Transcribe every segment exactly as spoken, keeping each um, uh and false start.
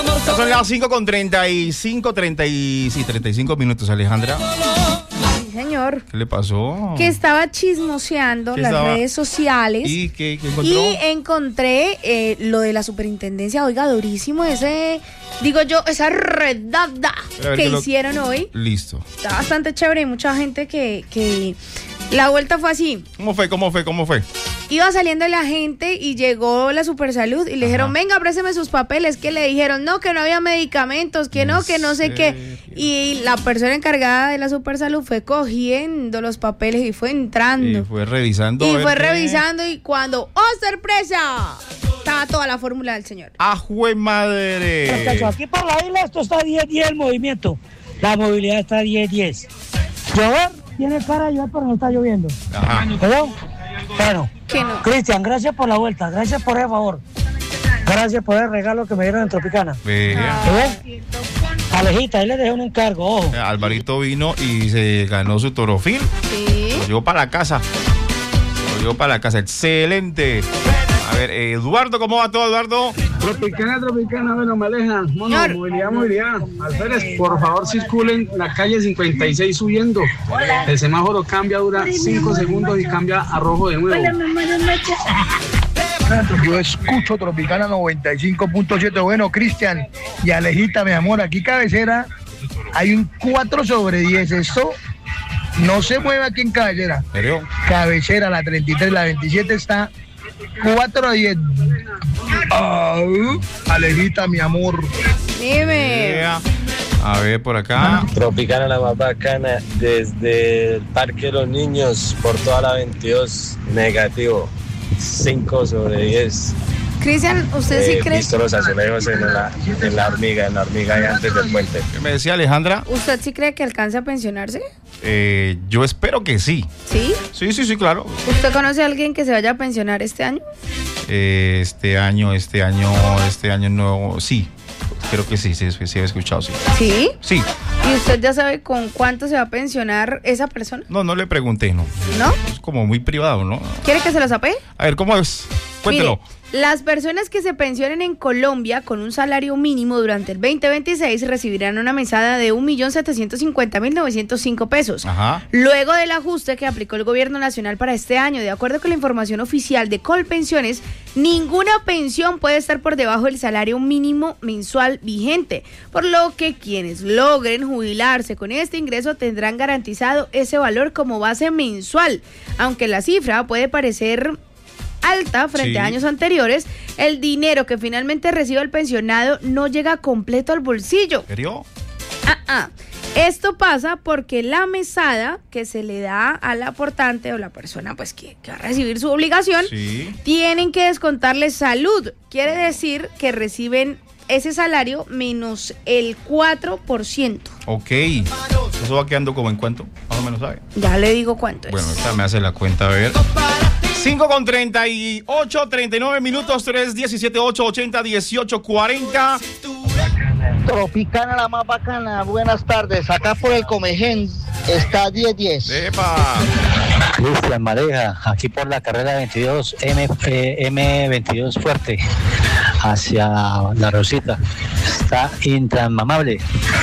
Son las cinco con treinta y cinco, treinta y, sí, treinta y cinco minutos, Alejandra. Sí, señor. ¿Qué le pasó? Que estaba chismoseando ¿Qué las estaba? redes sociales. ¿Y qué, qué encontró? Y encontré eh, lo de la superintendencia, oiga, durísimo ese, digo yo, esa redada ver, que que lo- hicieron hoy. Listo. Está bastante chévere y mucha gente que, que la vuelta fue así. ¿Cómo fue? ¿Cómo fue? ¿Cómo fue? Iba saliendo la gente y llegó la Supersalud y le dijeron, venga, présteme sus papeles. Que le dijeron, no, que no había medicamentos, que no, que no sé qué. Y la persona encargada de la Supersalud fue cogiendo los papeles y fue entrando. Y fue revisando. a Y ver fue qué- revisando y cuando, ¡oh, sorpresa! Estaba toda la fórmula del señor. ¡Ajue madre! Muchachos, aquí por la isla esto está diez diez el movimiento. La movilidad está diez diez. Llover, tiene cara de llover, pero no está lloviendo. Ajá. ¿Pero? Bueno, Que no. Cristian, gracias por la vuelta, gracias por el favor. Gracias por el regalo que me dieron en Tropicana. Vea. ¿Ves? Alejita, ahí le dejé un encargo, ojo. Alvarito vino y se ganó su torofil. Sí. Lo llevó para la casa. Lo llevó para la casa. Excelente. A ver, eh, Eduardo, ¿cómo va todo, Eduardo? Tropicana, tropicana, bueno, me alejan. Bueno, Señor. movilidad, movilidad. Alférez, por favor, circulen la calle cincuenta y seis subiendo. El semáforo cambia, dura cinco segundos y cambia a rojo de nuevo. Yo escucho Tropicana noventa y cinco punto siete. Bueno, Cristian y Alejita, mi amor, aquí cabecera hay un cuatro sobre diez. Esto no se mueve aquí en cabecera. ¿Serio? Cabecera, la treinta y tres, la veintisiete está cuatro a diez. Au, Alejita, mi amor. Dime. Vea. A ver, por acá. Tropicana la más bacana, desde el Parque de los Niños por toda la veintidós, negativo, cinco sobre diez. Cristian, ¿usted sí He cree? visto los azulejos en la, en la hormiga, en la hormiga y antes del puente. ¿Qué me decía Alejandra? ¿Usted sí cree que alcance a pensionarse? Eh, yo espero que sí. ¿Sí? Sí, sí, sí, claro. ¿Usted conoce a alguien que se vaya a pensionar este año? Eh, este año, este año, este año no. Sí, creo que sí, sí, sí, sí he escuchado, sí. ¿Sí? Sí. ¿Y usted ya sabe con cuánto se va a pensionar esa persona? No, no le pregunté, no. ¿No? Es como muy privado, ¿no? ¿Quiere que se lo sapee? A ver, ¿cómo es? Cuéntelo. Mire, las personas que se pensionen en Colombia con un salario mínimo durante el veinte veintiséis recibirán una mesada de un millón setecientos cincuenta mil novecientos cinco pesos. Ajá. Luego del ajuste que aplicó el gobierno nacional para este año, de acuerdo con la información oficial de Colpensiones, ninguna pensión puede estar por debajo del salario mínimo mensual vigente, por lo que quienes logren jubilarse con este ingreso tendrán garantizado ese valor como base mensual. Aunque la cifra puede parecer alta frente Sí. a años anteriores, el dinero que finalmente recibe el pensionado no llega completo al bolsillo. ¿En serio? Ah, ah. Esto pasa porque la mesada que se le da al aportante o la persona pues que, que va a recibir su obligación, Sí. tienen que descontarle salud. Quiere decir que reciben ese salario menos el cuatro por ciento. Ok. ¿Eso va quedando como en cuánto? Más o menos, ¿sabe? Ya le digo cuánto es. Bueno, esta me hace la cuenta, a ver. cinco con treinta y ocho, treinta y nueve minutos, tres, diecisiete, ocho, ochenta, dieciocho, cuarenta. Tropicana la más bacana. Buenas tardes. Acá por el Comején está diez diez. ¡Epa! Cristian Mareja, aquí por la carrera veintidós, M, eh, M veintidós fuerte, hacia La Rosita. Está intransmamable.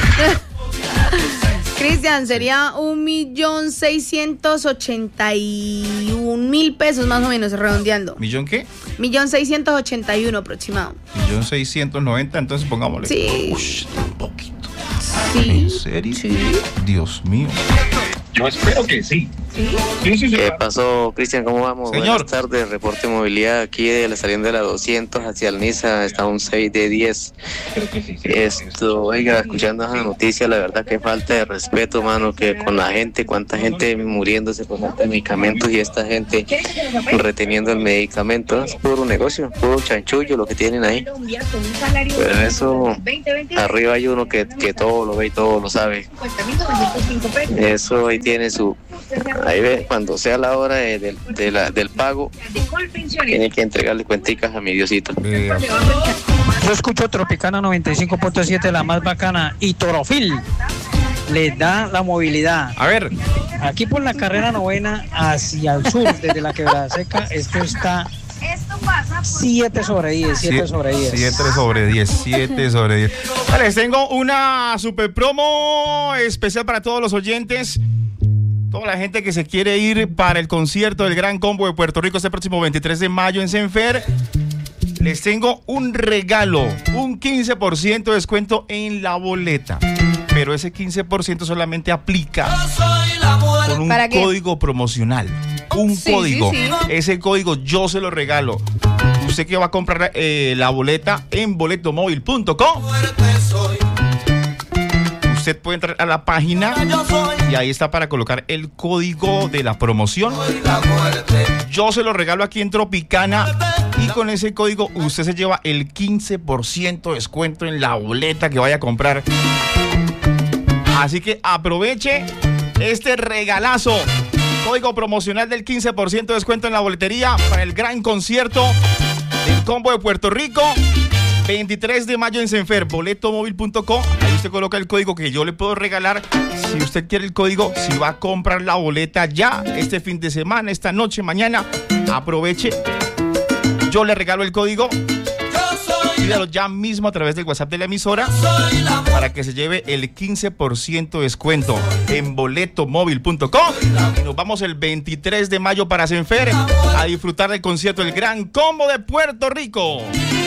Cristian, sería un millón seiscientos ochenta y un mil pesos más o menos, redondeando. ¿Millón qué? Millón seiscientos ochenta y uno aproximado. Millón seiscientos noventa, entonces pongámosle. Sí. Ush, un poquito. Sí. ¿En serio? Sí. Dios mío. Yo espero que sí. Sí. Sí, sí, sí. ¿Qué pasó, Cristian? ¿Cómo vamos? Señor. Buenas tardes, reporte de movilidad aquí de la saliendo de la doscientos hacia el Niza, está un seis de diez. Esto, oiga, escuchando esa noticia, la verdad que falta de respeto, mano, que con la gente, cuánta gente muriéndose por falta de medicamentos y esta gente reteniendo el medicamento, es puro negocio, puro chanchullo lo que tienen ahí. Pero eso, arriba hay uno que, que todo lo ve y todo lo sabe. Eso ahí tiene su... Ahí ve, cuando sea la hora de, de, de la, del pago, tiene que entregarle cuenticas a mi Diosito. Vea. Yo escucho Tropicana noventa y cinco punto siete, la más bacana, y Torofil le da la movilidad. A ver, Aquí por la carrera novena hacia el sur, desde la Quebrada Seca, esto está siete sobre diez, siete sobre diez. siete sobre diez, siete sobre diez. Les tengo una super promo especial para todos los oyentes. Toda la gente que se quiere ir para el concierto del Gran Combo de Puerto Rico este próximo veintitrés de mayo en Senfer, les tengo un regalo, un quince por ciento de descuento en la boleta. Pero ese quince por ciento solamente aplica con un código promocional. Un Sí, código. sí, sí. Ese código yo se lo regalo. Usted que va a comprar eh, la boleta en boletomóvil punto com. Usted puede entrar a la página y ahí está para colocar el código de la promoción. Yo se lo regalo aquí en Tropicana y con ese código usted se lleva el quince por ciento de descuento en la boleta que vaya a comprar. Así que aproveche este regalazo. Código promocional del quince por ciento de descuento en la boletería para el gran concierto del Combo de Puerto Rico. veintitrés de mayo en Senfer, boletomóvil punto com. Ahí usted coloca el código que yo le puedo regalar. Si usted quiere el código, si va a comprar la boleta ya, este fin de semana, esta noche, mañana, aproveche. Yo le regalo el código. Pídalo ya mismo a través del WhatsApp de la emisora para que se lleve el quince por ciento de descuento en boletomóvil punto com. Y nos vamos el veintitrés de mayo para Senfer a disfrutar del concierto del Gran Combo de Puerto Rico.